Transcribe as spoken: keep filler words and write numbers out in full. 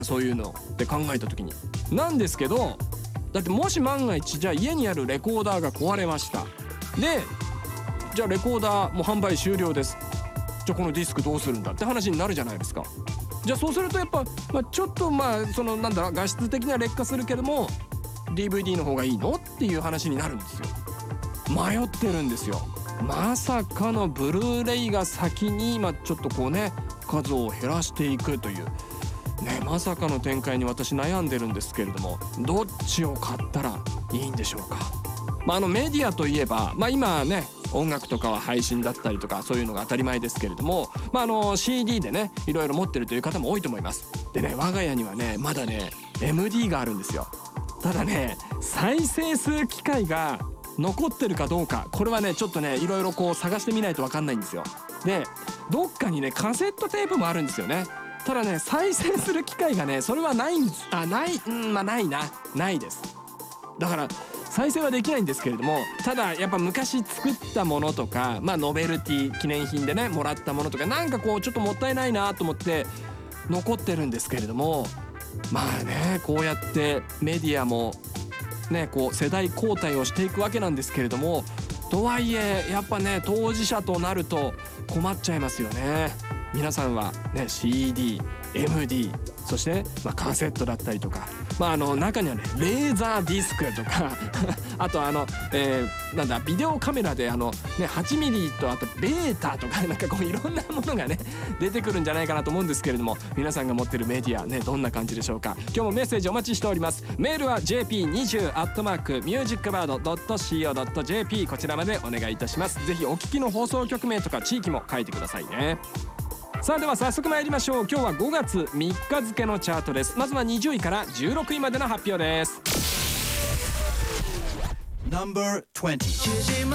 そういうのって考えた時に。なんですけど、だってもし万が一じゃあ家にあるレコーダーが壊れました。でじゃあレコーダーもう販売終了です。じゃあこのディスクどうするんだって話になるじゃないですか。じゃあそうするとやっぱ、まあ、ちょっとまあそのなんだろう画質的には劣化するけども ディーブイディー の方がいいのっていう話になるんですよ。迷ってるんですよ。まさかのブルーレイが先に今ちょっとこうね数を減らしていくというね、まさかの展開に私悩んでるんですけれども、どっちを買ったらいいんでしょうか。まあ、あのメディアといえば、まあ、今ね音楽とかは配信だったりとかそういうのが当たり前ですけれども、まあ、あの シーディー でねいろいろ持ってるという方も多いと思います。でね我が家にはねまだね エムディー があるんですよ。ただね再生する機会が残ってるかどうか、これはねちょっとねいろいろこう探してみないと分かんないんですよ。でどっかにねカセットテープもあるんですよね。ただね再生する機会がねそれはないんですあないうんまあないなないです。だから再生はできないんですけれども、ただやっぱ昔作ったものとか、まあノベルティ記念品でねもらったものとかなんかこうちょっともったいないなと思って残ってるんですけれども、まあねこうやってメディアもねこう世代交代をしていくわけなんですけれども、とはいえやっぱね当事者となると困っちゃいますよね。皆さんはね シーディー、エムディー、そして、まあ、カセットだったりとか、まあ、あの中にはねレーザーディスクとかあとあの、えー、なんだビデオカメラであの、ね、はちミリとあとベータとかなんかこういろんなものがね出てくるんじゃないかなと思うんですけれども、皆さんが持ってるメディアねどんな感じでしょうか。今日もメッセージお待ちしております。メールは ジェーピーにじゅう アットマーク ミュージックバード ドット シーオー ドット ジェーピー こちらまでお願いいたします。ぜひお聞きの放送局名とか地域も書いてくださいね。さあでは早速参りましょう。今日はごがつみっか付のチャートです。まずはにじゅういからじゅうろくいまでの発表です。ナンバーにじゅう